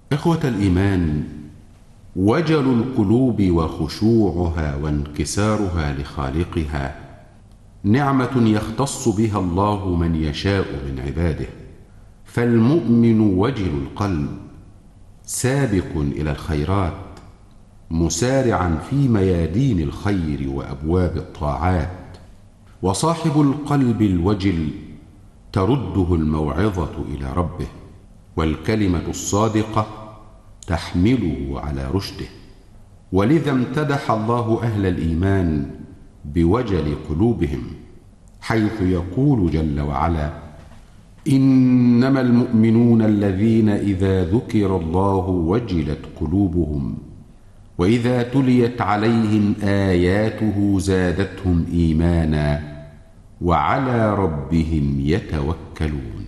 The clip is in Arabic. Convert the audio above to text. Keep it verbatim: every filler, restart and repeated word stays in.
إخوة الإيمان، وجل القلوب وخشوعها وانكسارها لخالقها نعمة يختص بها الله من يشاء من عباده. فالمؤمن وجل القلب سابق إلى الخيرات، مسارعا في ميادين الخير وأبواب الطاعات. وصاحب القلب الوجل ترده الموعظة إلى ربه، والكلمة الصادقة تحمله على رشده. ولذا امتدح الله أهل الإيمان بوجل قلوبهم، حيث يقول جل وعلا: إنما المؤمنون الذين إذا ذكر الله وجلت قلوبهم وإذا تليت عليهم آياته زادتهم إيمانا وعلى ربهم يتوكلون.